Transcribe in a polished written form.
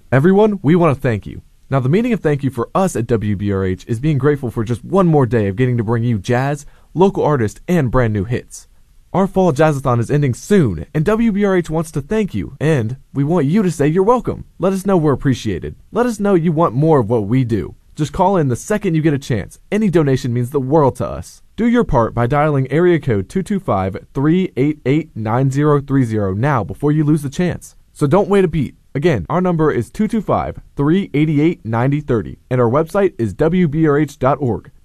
Everyone, we want to thank you. Now, the meaning of thank you for us at WBRH is being grateful for just one more day of getting to bring you jazz, local artists, and brand new hits. Our fall jazzathon is ending soon, and WBRH wants to thank you, and we want you to say you're welcome. Let us know we're appreciated. Let us know you want more of what we do. Just call in the second you get a chance. Any donation means the world to us. Do your part by dialing area code 225-388-9030 now before you lose the chance. So don't wait a beat. Again, our number is 225-388-9030, and our website is wbrh.org.